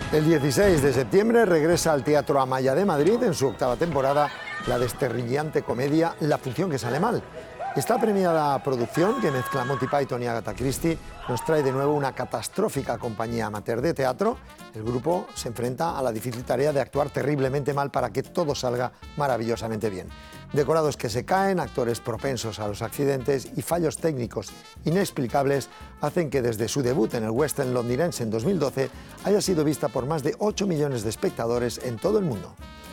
El 16 de septiembre regresa al Teatro Amaya de Madrid en su 8ª temporada la desterrillante comedia La función que sale mal. Esta premiada producción, que mezcla Monty Python y Agatha Christie, nos trae de nuevo una catastrófica compañía amateur de teatro. El grupo se enfrenta a la difícil tarea de actuar terriblemente mal para que todo salga maravillosamente bien. Decorados que se caen, actores propensos a los accidentes y fallos técnicos inexplicables hacen que desde su debut en el West End londinense en 2012 haya sido vista por más de 8 millones de espectadores en todo el mundo.